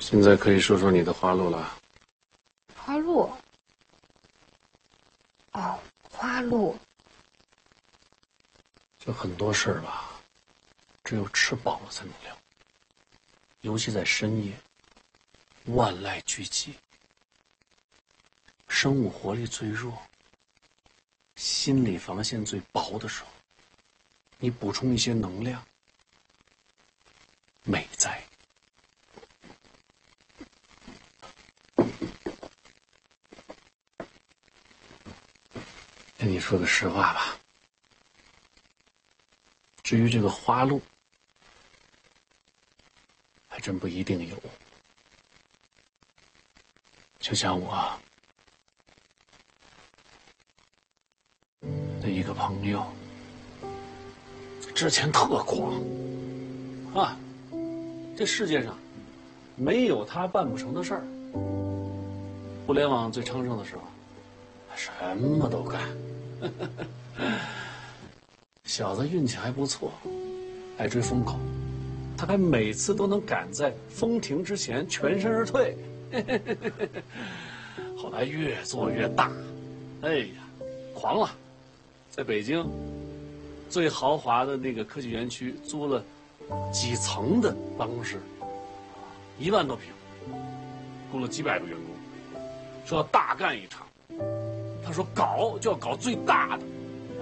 现在可以说说你的花路了。 花路？哦，花路。 就很多事儿吧，只有吃饱了才能聊。尤其在深夜，万籁俱寂，生物活力最弱，心理防线最薄的时候，你补充一些能量，美哉。跟你说个实话吧，至于这个花路，还真不一定有。就像我的一个朋友，之前特狂啊，这世界上没有他办不成的事儿。互联网最昌盛的时候，他什么都干。小子运气还不错，爱追风口，他还每次都能赶在风停之前全身而退。后来越做越大，哎呀，狂了，在北京最豪华的那个科技园区租了几层的办公室，1万多平，雇了几百个员工，说要大干一场。他说搞就要搞最大的，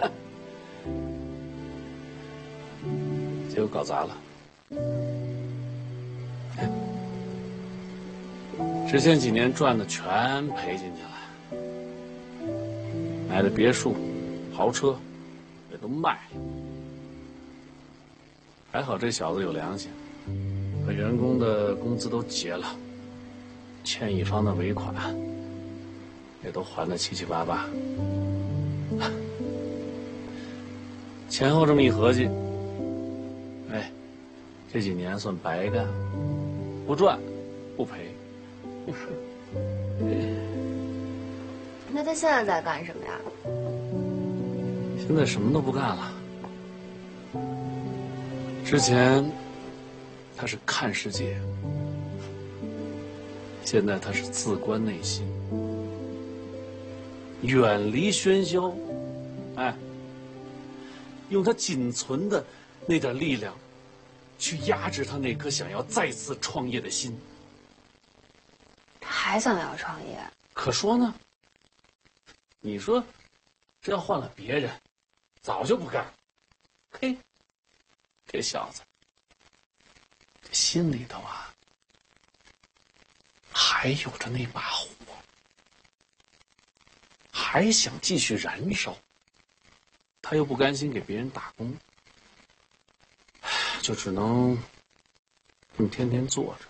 结果搞砸了。之前几年赚的全赔进去了，买的别墅、豪车也都卖了。还好这小子有良心，把员工的工资都结了，欠乙方的尾款也都还得七七八八。前后这么一合计，哎，这几年算白干，不赚不赔。 那他现在在干什么呀？ 现在什么都不干了。之前他是看世界，现在他是自观内心，远离喧嚣，哎，用他仅存的那点力量，去压制他那颗想要再次创业的心。 他还想要创业？ 可说呢，你说，这要换了别人，早就不干。嘿，这小子，这心里头啊，还有着那把火，还想继续燃烧。他又不甘心给别人打工，就只能这么天天坐着。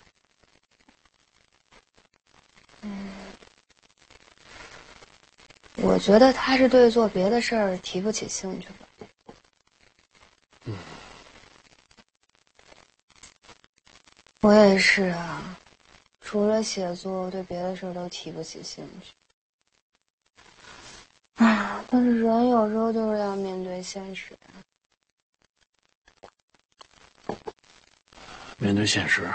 我觉得他是对做别的事儿提不起兴趣吧。我也是啊，除了写作，对别的事儿都提不起兴趣。啊，但是人有时候就是要面对现实。 面对现实，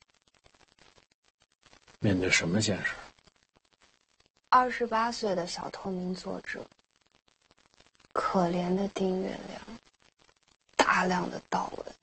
面对什么现实 28岁的小透明作者，可怜的订阅量，大量的盗文，